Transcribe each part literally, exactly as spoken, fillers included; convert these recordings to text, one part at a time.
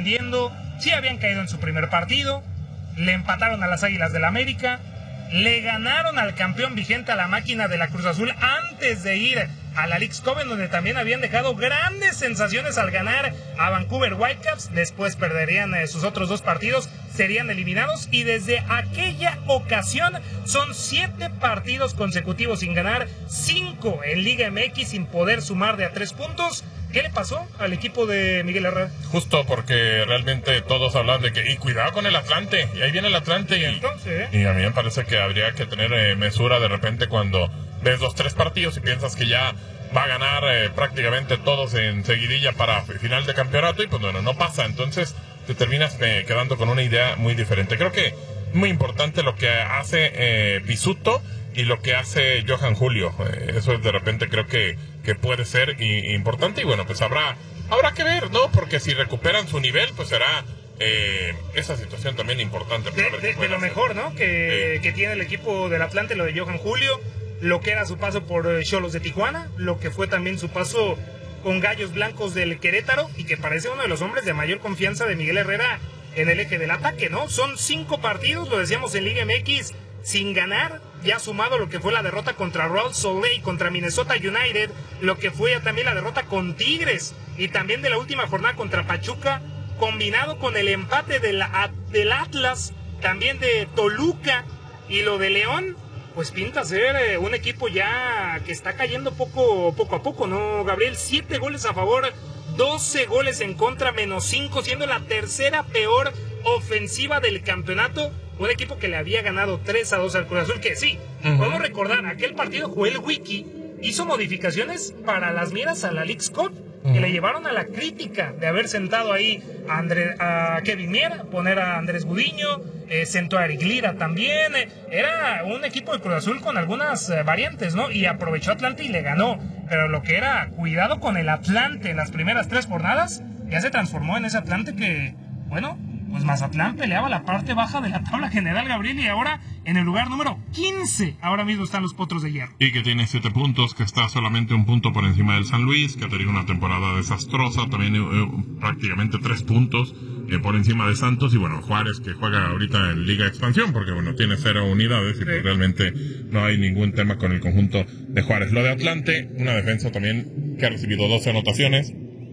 aprendiendo, sí habían caído en su primer partido, le empataron a las Águilas del la América, le ganaron al campeón vigente, a la máquina de la Cruz Azul, antes de ir a la Leagues Cup, donde también habían dejado grandes sensaciones al ganar a Vancouver Whitecaps. Después perderían eh, sus otros dos partidos, serían eliminados, y desde aquella ocasión son siete partidos consecutivos sin ganar, cinco en Liga M X sin poder sumar de a tres puntos. ¿Qué le pasó al equipo de Miguel Herrera? Justo porque realmente todos hablan de que, y cuidado con el Atlante, y ahí viene el Atlante, y, Entonces, y a mí me parece que habría que tener eh, mesura de repente cuando ves los tres partidos y piensas que ya va a ganar eh, prácticamente todos en seguidilla para final de campeonato, y pues bueno, no pasa. Entonces te terminas eh, quedando con una idea muy diferente. Creo que muy importante lo que hace eh, Pizzuto y lo que hace Johan Julio. Eh, eso de repente creo que, que puede ser y, importante, y bueno, pues habrá habrá que ver, ¿no? Porque si recuperan su nivel, pues será eh, esa situación también importante. De, de, de lo mejor, ¿no? Que, sí. que tiene el equipo del Atlante, lo de Johan Julio, lo que era su paso por Xolos de Tijuana, lo que fue también su paso con Gallos Blancos del Querétaro, y que parece uno de los hombres de mayor confianza de Miguel Herrera en el eje del ataque, ¿no? Son cinco partidos, lo decíamos, en Liga M X sin ganar, ya sumado lo que fue la derrota contra Real Salt Lake, contra Minnesota United, lo que fue también la derrota con Tigres, y también de la última jornada contra Pachuca, combinado con el empate de la, del Atlas, también de Toluca, y lo de León, pues pinta ser eh, un equipo ya que está cayendo poco, poco a poco, ¿no, Gabriel? Siete goles a favor, doce goles en contra, menos cinco, siendo la tercera peor ofensiva del campeonato. Un equipo que le había ganado tres a dos al Cruz Azul, que sí, uh-huh. podemos recordar, aquel partido Joel Wiki hizo modificaciones para las miras a la Leagues Cup, uh-huh. que le llevaron a la crítica de haber sentado ahí a, André, a Kevin Miera, poner a Andrés Gudiño, eh, sentó a Eric Lira también. Eh, era un equipo de Cruz Azul con algunas eh, variantes, ¿no? Y aprovechó Atlante y le ganó. Pero lo que era cuidado con el Atlante en las primeras tres jornadas, ya se transformó en ese Atlante que, bueno, pues Mazatlán peleaba la parte baja de la tabla general, Gabriel, y ahora en el lugar número quince, ahora mismo están los Potros de Hierro. Y que tiene siete puntos, que está solamente un punto por encima del San Luis, que ha tenido una temporada desastrosa, también eh, prácticamente tres puntos eh, por encima de Santos, y bueno, Juárez, que juega ahorita en Liga Expansión, porque bueno, tiene cero unidades, y sí. pues realmente no hay ningún tema con el conjunto de Juárez. Lo de Atlante, una defensa también que ha recibido doce anotaciones,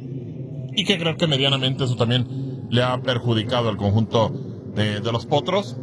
y que creo que medianamente eso también le ha perjudicado al conjunto de, de los Potros,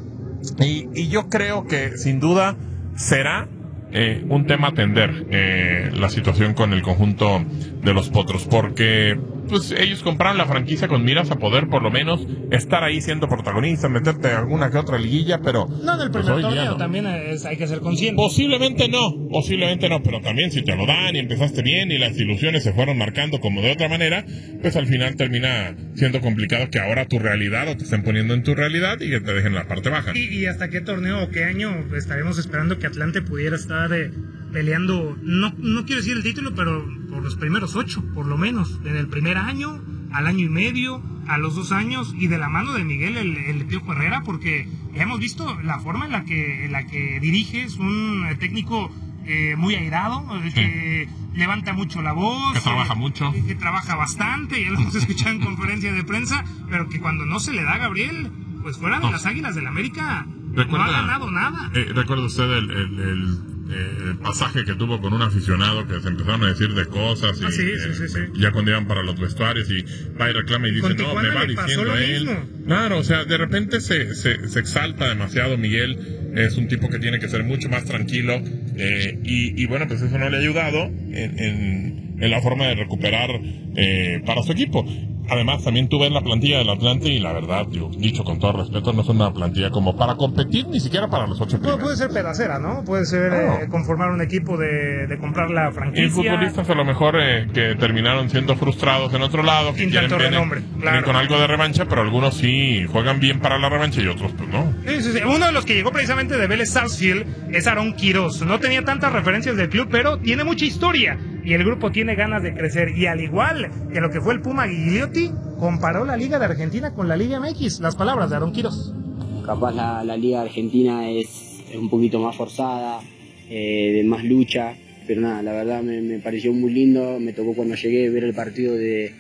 y, y yo creo que sin duda será eh, un tema atender eh, la situación con el conjunto de los Potros, porque pues ellos compraron la franquicia con miras a poder por lo menos estar ahí siendo protagonistas, meterte en alguna que otra liguilla, pero no, en el primer pues, torneo no. también es, hay que ser consciente. Posiblemente no, posiblemente no, pero también si te lo dan y empezaste bien y las ilusiones se fueron marcando como de otra manera, pues al final termina siendo complicado que ahora tu realidad o te estén poniendo en tu realidad y que te dejen la parte baja. ¿Y, y hasta qué torneo o qué año estaremos esperando que Atlante pudiera estar eh, peleando, no, no quiero decir el título, pero por los primeros ocho, por lo menos, desde el primer año, al año y medio, a los dos años, y de la mano de Miguel, el, el Piojo Herrera, porque hemos visto la forma en la que, en la que dirige, es un técnico eh, muy airado, sí. que levanta mucho la voz, que trabaja eh, mucho, que, que trabaja bastante, ya lo hemos escuchado en conferencia de prensa, pero que cuando no se le da a Gabriel, pues fuera de no. las Águilas del la América, recuerda, no ha ganado nada. Eh, ¿Recuerda usted el, el, el eh, pasaje que tuvo con un aficionado que se empezaron a decir de cosas? Y, ah, sí, sí, eh, sí, sí. Ya cuando iban para los vestuarios y va y reclama y dice, no, me va diciendo él. Mismo. Claro, o sea, de repente se, se, se exalta demasiado Miguel. Es un tipo que tiene que ser mucho más tranquilo. Eh, y, y bueno, pues eso no le ha ayudado en, en, en la forma de recuperar eh, para su equipo. Además, también tú ves la plantilla del Atlante y la verdad, yo, dicho con todo respeto, no es una plantilla como para competir, ni siquiera para los ocho primeros. No, puede ser pedacera, ¿no? Puede ser no. eh, conformar un equipo de, de comprar la franquicia. Y futbolistas a lo mejor eh, que terminaron siendo frustrados en otro lado, que quieren venir, renombre, claro. con algo de revancha, pero algunos sí juegan bien para la revancha y otros pues no. Sí, sí, sí. Uno de los que llegó precisamente de Vélez Sarsfield es Aarón Quirós. No tenía tantas referencias del club, pero tiene mucha historia. Y el grupo tiene ganas de crecer. Y al igual que lo que fue el Puma Gigliotti, comparó la Liga de Argentina con la Liga M X. Las palabras de Aarón Quirós. Capaz la, la Liga Argentina es, es un poquito más forzada, eh, de más lucha. Pero nada, la verdad me, me pareció muy lindo. Me tocó cuando llegué ver el partido de,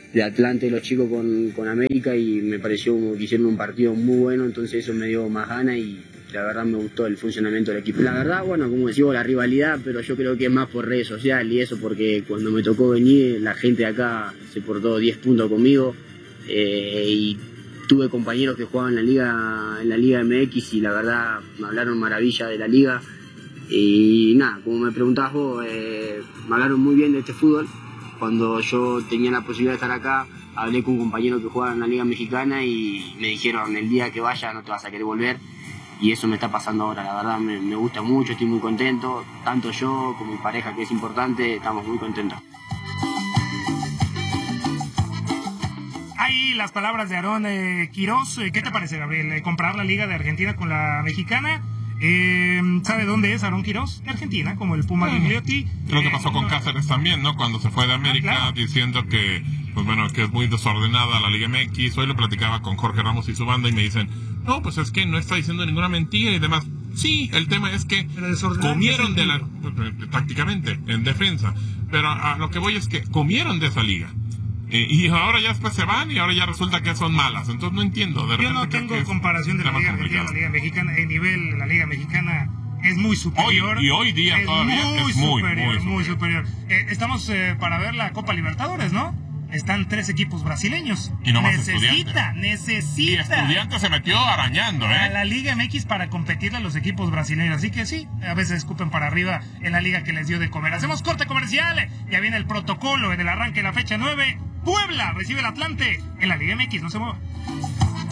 de Atlante los chicos con, con América y me pareció como que hicieron un partido muy bueno, entonces eso me dio más ganas y la verdad me gustó el funcionamiento del equipo. La verdad, bueno, como decimos, la rivalidad, pero yo creo que es más por redes sociales y eso, porque cuando me tocó venir, la gente de acá se portó diez puntos conmigo eh, y tuve compañeros que jugaban en la liga en la Liga M X y la verdad me hablaron maravilla de la liga. Y nada, como me preguntabas vos, eh, me hablaron muy bien de este fútbol. Cuando yo tenía la posibilidad de estar acá, hablé con un compañero que jugaba en la Liga Mexicana y me dijeron, el día que vayas no te vas a querer volver. Y eso me está pasando ahora, la verdad me, me gusta mucho, estoy muy contento. Tanto yo como mi pareja, que es importante, estamos muy contentos. Ahí las palabras de Aarón eh, Quiroz. ¿Qué te parece, Gabriel? Eh, comparar la Liga de Argentina con la mexicana. Eh, ¿Sabe dónde es Aarón Quiroz? De Argentina, como el Puma Gigliotti. Lo que pasó eh, con no... Cáceres también, ¿no? Cuando se fue de América, ah, claro. diciendo que, pues bueno, que es muy desordenada la Liga M X. Hoy lo platicaba con Jorge Ramos y su banda y me dicen, no, pues es que no está diciendo ninguna mentira y demás. Sí, el tema es que comieron de la, tácticamente, en defensa. Pero a lo que voy es que comieron de esa liga. Eh, y ahora ya después se van y ahora ya resulta que son malas. Entonces no entiendo. De Yo no tengo comparación de la Liga Argentina y la Liga Mexicana. El nivel de la Liga Mexicana es muy superior. Hoy, y hoy día es todavía muy es muy, superior, muy, muy superior. Eh, estamos eh, para ver la Copa Libertadores, ¿no? Están tres equipos brasileños. Y no más necesita, necesita. Y Estudiantes se metió arañando, ¿eh? A la Liga M X para competirle a los equipos brasileños. Así que sí, a veces escupen para arriba en la liga que les dio de comer. Hacemos corte comercial. Ya viene el protocolo en el arranque de la fecha nueve. Puebla recibe el Atlante en la Liga M X. No se mueva.